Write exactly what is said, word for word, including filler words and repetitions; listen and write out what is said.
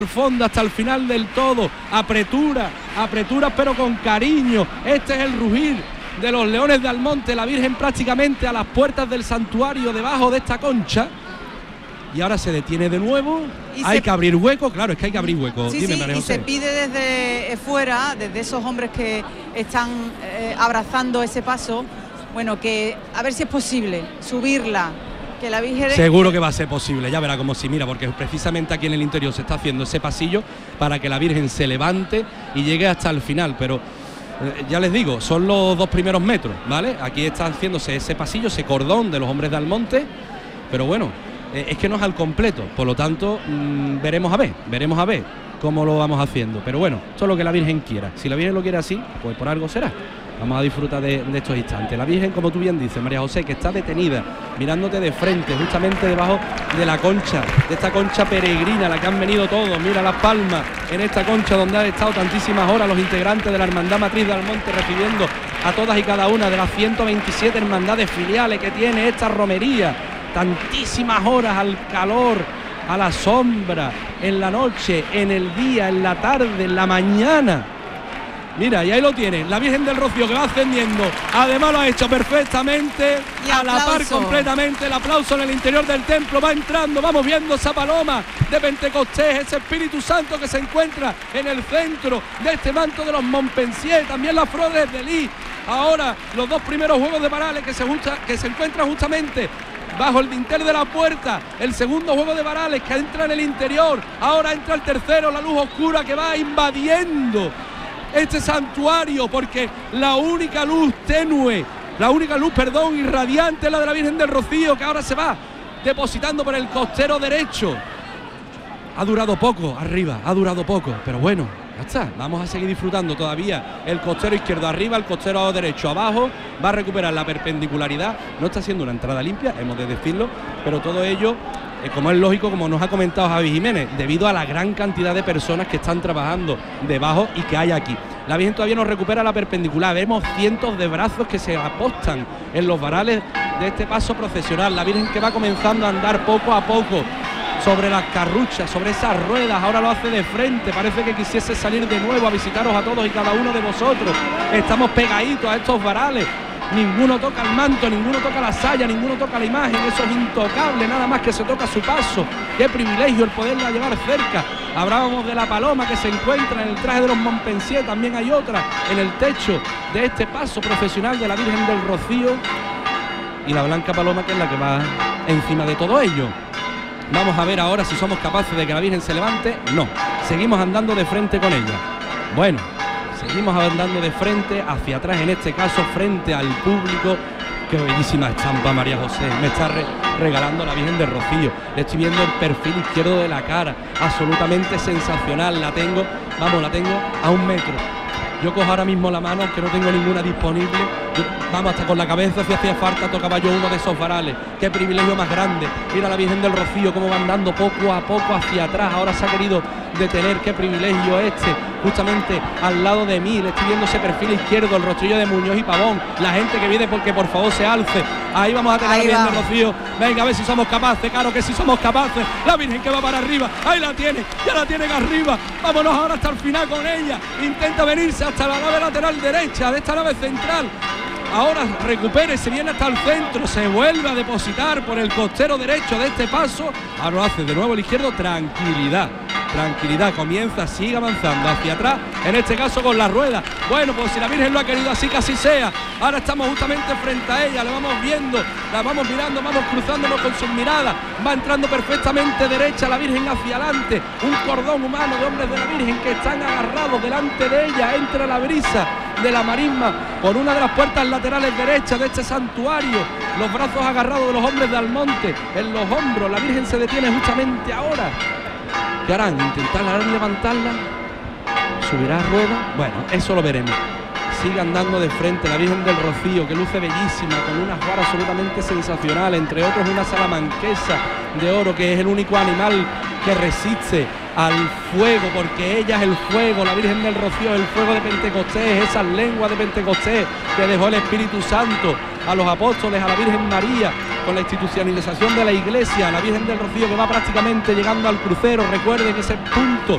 el fondo hasta el final del todo, apretura, apretura pero con cariño. Este es el rugir de los leones de Almonte, la Virgen prácticamente a las puertas del santuario, debajo de esta concha. Y ahora se detiene de nuevo. Y hay se... que abrir hueco, claro, es que hay que abrir hueco. Sí, Dime, sí, María y José. se pide desde fuera, desde esos hombres que están eh, abrazando ese paso, bueno, que a ver si es posible subirla. Que la Virgen... Seguro que va a ser posible, ya verá como si mira, porque precisamente aquí en el interior se está haciendo ese pasillo para que la Virgen se levante y llegue hasta el final, pero eh, ya les digo, son los dos primeros metros, ¿vale? Aquí está haciéndose ese pasillo, ese cordón de los hombres de Almonte, pero bueno, eh, es que no es al completo, por lo tanto, mmm, veremos a ver, veremos a ver cómo lo vamos haciendo, pero bueno, esto es lo que la Virgen quiera, si la Virgen lo quiere así, pues por algo será. Vamos a disfrutar de, de estos instantes. La Virgen, como tú bien dices, María José, que está detenida, mirándote de frente, justamente debajo de la concha, de esta concha peregrina, la que han venido todos. Mira las palmas en esta concha donde han estado tantísimas horas los integrantes de la Hermandad Matriz de Almonte, recibiendo a todas y cada una de las ciento veintisiete hermandades filiales que tiene esta romería. Tantísimas horas al calor, a la sombra, en la noche, en el día, en la tarde, en la mañana. Mira, y ahí lo tiene, la Virgen del Rocío que va ascendiendo, además lo ha hecho perfectamente, y a la par completamente, el aplauso en el interior del templo, va entrando, vamos viendo esa paloma de Pentecostés, ese Espíritu Santo que se encuentra en el centro de este manto de los Montpensier, también las flores de Lis, ahora los dos primeros juegos de varales que se, justa, que se encuentran justamente bajo el dintel de la puerta, el segundo juego de varales que entra en el interior, ahora entra el tercero, la luz oscura que va invadiendo este santuario, porque la única luz tenue, la única luz, perdón, irradiante es la de la Virgen del Rocío, que ahora se va depositando por el costero derecho. Ha durado poco arriba, ha durado poco, pero bueno, ya está, vamos a seguir disfrutando todavía el costero izquierdo arriba, el costero derecho abajo, va a recuperar la perpendicularidad, no está siendo una entrada limpia, hemos de decirlo, pero todo ello, eh, como es lógico, como nos ha comentado Javi Jiménez, debido a la gran cantidad de personas que están trabajando debajo y que hay aquí. La Virgen todavía no recupera la perpendicular, vemos cientos de brazos que se apostan en los varales de este paso procesional, la Virgen que va comenzando a andar poco a poco sobre las carruchas, sobre esas ruedas, ahora lo hace de frente, parece que quisiese salir de nuevo a visitaros a todos y cada uno de vosotros. Estamos pegaditos a estos varales, ninguno toca el manto, ninguno toca la saya, ninguno toca la imagen, eso es intocable, nada más que se toca su paso. Qué privilegio el poderla llevar cerca. Hablábamos de la paloma que se encuentra en el traje de los Montpensier, también hay otra en el techo de este paso profesional de la Virgen del Rocío, y la blanca paloma que es la que va encima de todo ello. Vamos a ver ahora si somos capaces de que la Virgen se levante. No, seguimos andando de frente con ella. Bueno, seguimos andando de frente hacia atrás, en este caso frente al público. Qué bellísima estampa, María José, me está re regalando la Virgen del Rocío. Le estoy viendo el perfil izquierdo de la cara, absolutamente sensacional. La tengo, vamos, la tengo a un metro. Yo cojo ahora mismo la mano, aunque no tengo ninguna disponible. Yo, vamos, hasta con la cabeza, si hacía falta, tocaba yo uno de esos varales. Qué privilegio más grande. Mira la Virgen del Rocío cómo va andando poco a poco hacia atrás. Ahora se ha querido detener. Qué privilegio este, justamente al lado de mí. Le estoy viendo ese perfil izquierdo, el rostrillo de Muñoz y Pavón. La gente que viene porque por favor se alce. Ahí vamos a tener Ahí a la Virgen del Rocío. Venga, a ver si somos capaces, claro que sí somos capaces. La Virgen que va para arriba. Ahí la tiene, ya la tienen arriba. Vámonos ahora hasta el final con ella. Intenta venirse hasta la nave lateral derecha de esta nave central. Ahora recupere, se viene hasta el centro, se vuelve a depositar por el costero derecho de este paso. Ahora lo hace de nuevo el izquierdo, tranquilidad, tranquilidad, comienza, sigue avanzando hacia atrás, en este caso con la rueda. Bueno, pues si la Virgen lo ha querido así, que así sea. Ahora estamos justamente frente a ella, la vamos viendo, la vamos mirando, vamos cruzándonos con sus miradas. Va entrando perfectamente derecha la Virgen hacia adelante, un cordón humano de hombres de la Virgen que están agarrados delante de ella. Entra la brisa de la marisma por una de las puertas laterales derechas de este santuario, los brazos agarrados de los hombres de Almonte en los hombros. La Virgen se detiene justamente ahora. ¿Qué harán? ¿Intentarán levantarla? ¿Subirá a rueda? Bueno, eso lo veremos. Sigue andando de frente la Virgen del Rocío, que luce bellísima, con una juara absolutamente sensacional, entre otros una salamanquesa de oro, que es el único animal que resiste al fuego, porque ella es el fuego. La Virgen del Rocío es el fuego de Pentecostés, esas lenguas de Pentecostés que dejó el Espíritu Santo a los apóstoles, a la Virgen María, con la institucionalización de la Iglesia. La Virgen del Rocío que va prácticamente llegando al crucero. Recuerden ese punto